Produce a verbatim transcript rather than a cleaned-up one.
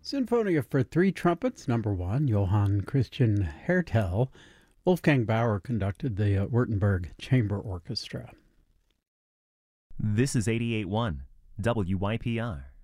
Sinfonia for Three Trumpets, number one, Johann Christian Hertel. Wolfgang Bauer conducted the uh, Württemberg Chamber Orchestra. This is eighty-eight point one W Y P R.